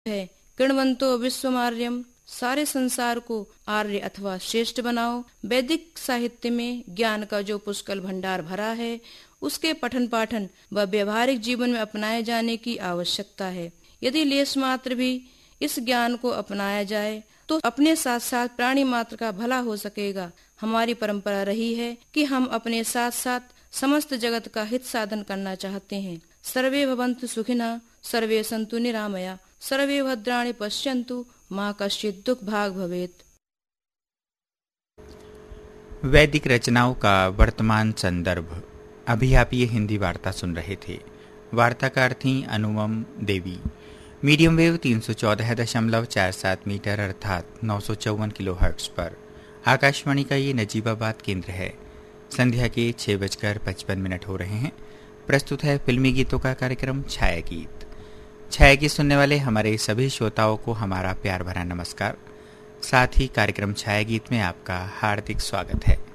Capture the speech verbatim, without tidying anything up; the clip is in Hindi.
है किण्वन्तो विश्वमार्यम, सारे संसार को आर्य अथवा श्रेष्ठ बनाओ। वैदिक साहित्य में ज्ञान का जो पुष्कल भंडार भरा है, उसके पठन पाठन व व्यवहारिक जीवन में अपनाए जाने की आवश्यकता है। यदि लेश मात्र भी इस ज्ञान को अपनाया जाए तो अपने साथ साथ प्राणी मात्र का भला हो सकेगा। हमारी परंपरा रही है कि हम अपने साथ साथ समस्त जगत का हित साधन करना चाहते हैं। सर्वे भवन्तु सुखिनः, सर्वे सन्तु निरामया, सर्वे भद्राणि पश्यन्तु, माँ कश्चित् दुख भाग भवेत्। वैदिक रचनाओं का वर्तमान संदर्भ। अभी आप ये हिंदी वार्ता सुन रहे थे। वार्ताकार थी अनुमम देवी। मीडियम वेव तीन सौ चौदह दशमलव चार सात मीटर अर्थात नौ सौ चौवन किलो हर्ट्ज पर आकाशवाणी का ये नजीबाबाद केंद्र है। संध्या के छह बजकर पचपन मिनट हो रहे हैं। प्रस्तुत है फिल्मी गीतों का कार्यक्रम छाया गीत। छाया गीत सुनने वाले हमारे सभी श्रोताओं को हमारा प्यार भरा नमस्कार। साथ ही कार्यक्रम छाया गीत में आपका हार्दिक स्वागत है।